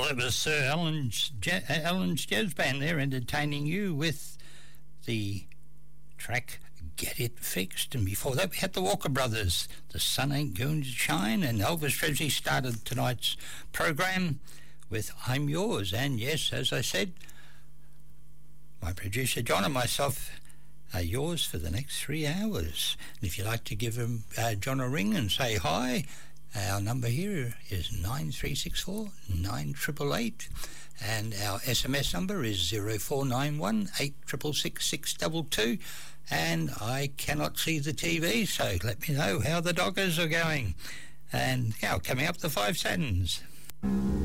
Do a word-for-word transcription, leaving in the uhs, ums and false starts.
Well, it was Sir Alan's, Je- Alan's Jazz Band there entertaining you with the track Get It Fixed. And before that we had the Walker Brothers, The Sun Ain't Going to Shine. And Elvis Presley started tonight's program with I'm Yours. And yes, as I said, my producer John and myself are yours for the next three hours. And if you'd like to give him, uh, John a ring and say hi, our number here is nine three six four, nine eight eight eight, and our S M S number is zero four nine one, eight six six, six two two, and I cannot see the T V, so let me know how the Doggers are going. And now, coming up, the Five Satins.